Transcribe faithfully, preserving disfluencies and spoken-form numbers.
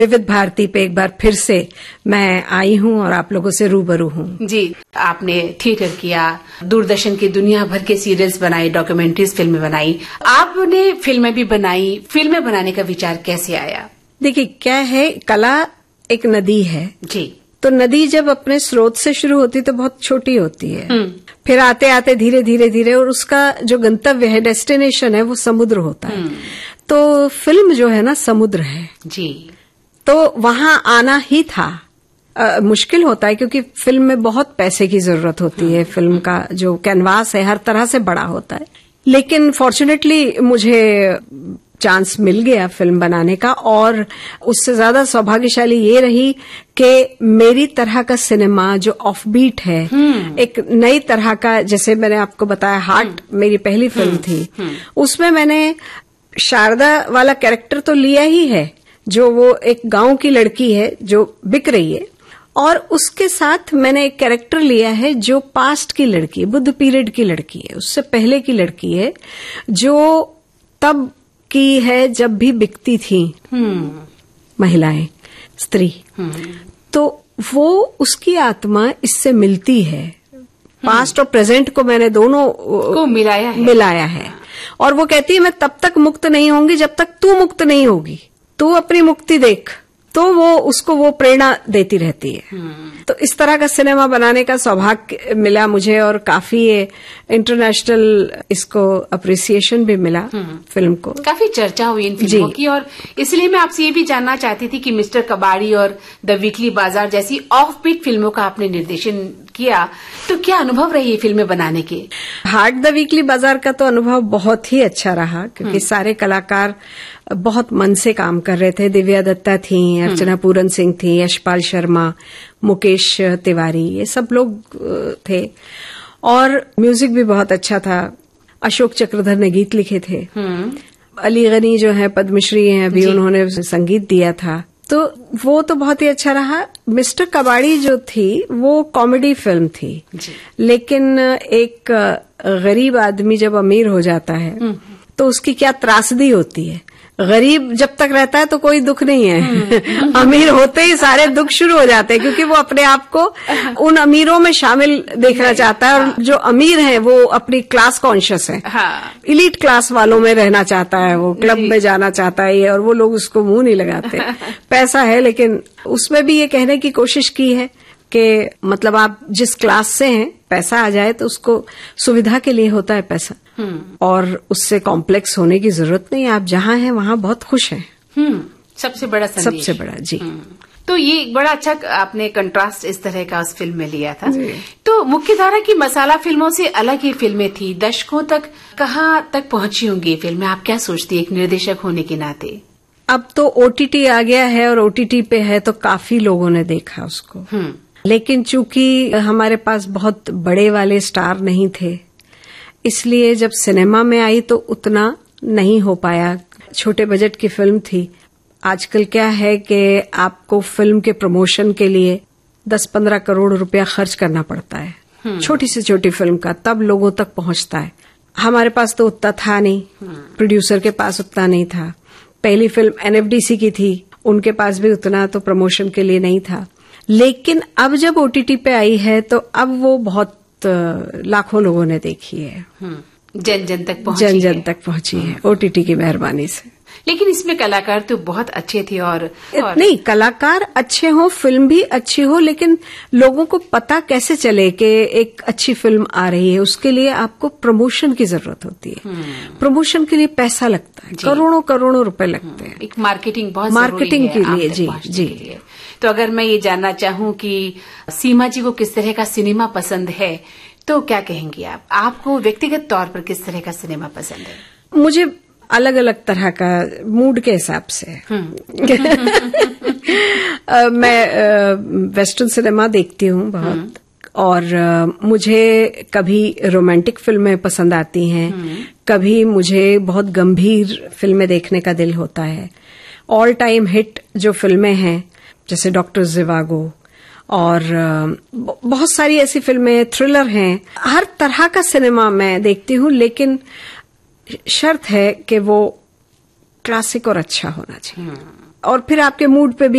विविध भारती पे एक बार फिर से मैं आई हूँ और आप लोगों से रूबरू हूँ। जी, आपने थिएटर किया, दूरदर्शन की दुनिया भर के सीरियल्स बनाई, डॉक्यूमेंट्रीज फिल्में बनाई, आपने फिल्में भी बनाई। फिल्में बनाने का विचार कैसे आया? देखिए, क्या है, कला एक नदी है जी। तो नदी जब अपने स्रोत से शुरू होती तो बहुत छोटी होती है, फिर आते आते धीरे धीरे धीरे और उसका जो गंतव्य है, डेस्टिनेशन है, वो समुद्र होता है। तो फिल्म जो है ना, समुद्र है जी। तो वहां आना ही था। आ, मुश्किल होता है क्योंकि फिल्म में बहुत पैसे की जरूरत होती है। फिल्म का जो कैनवास है हर तरह से बड़ा होता है, लेकिन फॉर्चुनेटली मुझे चांस मिल गया फिल्म बनाने का। और उससे ज्यादा सौभाग्यशाली ये रही कि मेरी तरह का सिनेमा जो ऑफ बीट है, एक नई तरह का, जैसे मैंने आपको बताया हार्ट मेरी पहली फिल्म थी, उसमें मैंने शारदा वाला कैरेक्टर तो लिया ही है, जो वो एक गांव की लड़की है जो बिक रही है, और उसके साथ मैंने एक कैरेक्टर लिया है जो पास्ट की लड़की, बुद्ध पीरियड की लड़की है, उससे पहले की लड़की है, जो तब की है जब भी बिकती थी महिलाएं, स्त्री। तो वो उसकी आत्मा इससे मिलती है। पास्ट और प्रेजेंट को मैंने दोनों को मिलाया है मिलाया है और वो कहती है मैं तब तक मुक्त नहीं होंगी जब तक तू मुक्त नहीं होगी, तू अपनी मुक्ति देख। तो वो उसको वो प्रेरणा देती रहती है। तो इस तरह का सिनेमा बनाने का सौभाग्य मिला मुझे और काफी इंटरनेशनल इसको अप्रिसिएशन भी मिला फिल्म को। काफी चर्चा हुई इन फिल्मों की, और इसलिए मैं आपसे ये भी जानना चाहती थी कि मिस्टर कबाड़ी और द वीकली बाजार जैसी ऑफ बीट फिल्मों का आपने निर्देशन किया, तो क्या अनुभव रही फिल्में बनाने के? हार्ट द वीकली बाजार का तो अनुभव बहुत ही अच्छा रहा क्योंकि सारे कलाकार बहुत मन से काम कर रहे थे। दिव्या दत्ता थी, अर्चना पूरन सिंह थी, यशपाल शर्मा, मुकेश तिवारी, ये सब लोग थे और म्यूजिक भी बहुत अच्छा था। अशोक चक्रधर ने गीत लिखे थे, अली गनी जो है पद्मश्री हैं अभी, उन्होंने संगीत दिया था। तो वो तो बहुत ही अच्छा रहा। मिस्टर कबाड़ी जो थी वो कॉमेडी फिल्म थी, लेकिन एक गरीब आदमी जब अमीर हो जाता है तो उसकी क्या त्रासदी होती है। गरीब जब तक रहता है तो कोई दुख नहीं है, अमीर होते ही सारे दुख शुरू हो जाते हैं क्योंकि वो अपने आप को उन अमीरों में शामिल देखना चाहता है। और जो अमीर है वो अपनी क्लास कॉन्शियस है, इलीट क्लास वालों में रहना चाहता है, वो क्लब में जाना चाहता है और वो लोग उसको मुंह नहीं लगाते। पैसा है, लेकिन उसमें भी ये कहने की कोशिश की है कि मतलब आप जिस क्लास से हैं, पैसा आ जाए तो उसको सुविधा के लिए होता है पैसा, और उससे कॉम्प्लेक्स होने की जरूरत नहीं। आप जहाँ हैं वहाँ बहुत खुश हैं। हम्म, सबसे बड़ा संदेश। सबसे बड़ा, जी। तो ये बड़ा अच्छा आपने कंट्रास्ट इस तरह का उस फिल्म में लिया था। तो मुख्यधारा की मसाला फिल्मों से अलग ही फिल्में थी, दशकों तक कहाँ तक पहुंची होंगी फिल्में? आप क्या सोचती है एक निर्देशक होने के नाते? अब तो ओटीटी आ गया है और ओटीटी पे है तो काफी लोगों ने देखा उसको, लेकिन चूंकि हमारे पास बहुत बड़े वाले स्टार नहीं थे, इसलिए जब सिनेमा में आई तो उतना नहीं हो पाया। छोटे बजट की फिल्म थी। आजकल क्या है कि आपको फिल्म के प्रमोशन के लिए दस पंद्रह करोड़ रुपया खर्च करना पड़ता है, छोटी से छोटी फिल्म का, तब लोगों तक पहुंचता है। हमारे पास तो उतना था नहीं, प्रोड्यूसर के पास उतना नहीं था। पहली फिल्म एनएफडीसी की थी, उनके पास भी उतना तो प्रमोशन के लिए नहीं था। लेकिन अब जब ओटीटी पे आई है तो अब वो बहुत लाखों लोगों ने देखी है, जन जन तक पहुंची जन जन तक पहुंची है ओटीटी की मेहरबानी से। लेकिन इसमें कलाकार तो बहुत अच्छे थे। और, और नहीं, कलाकार अच्छे हो, फिल्म भी अच्छी हो, लेकिन लोगों को पता कैसे चले कि एक अच्छी फिल्म आ रही है, उसके लिए आपको प्रमोशन की जरूरत होती है। प्रमोशन के लिए पैसा लगता है, करोड़ों करोड़ों रुपए लगते हैं। एक मार्केटिंग बहुत मार्केटिंग के लिए, जी जी। तो अगर मैं ये जानना चाहूँ कि सीमा जी को किस तरह का सिनेमा पसंद है, तो क्या कहेंगी आप? आपको व्यक्तिगत तौर पर किस तरह का सिनेमा पसंद है? मुझे अलग अलग तरह का, मूड के हिसाब से। मैं वेस्टर्न सिनेमा देखती हूँ बहुत, और आ, मुझे कभी रोमांटिक फिल्में पसंद आती हैं, कभी मुझे बहुत गंभीर फिल्में देखने का दिल होता है। ऑल टाइम हिट जो फिल्में हैं जैसे डॉक्टर जिवागो और बहुत सारी ऐसी फिल्में, थ्रिलर हैं, हर तरह का सिनेमा मैं देखती हूँ, लेकिन शर्त है कि वो क्लासिक और अच्छा होना चाहिए। और फिर आपके मूड पे भी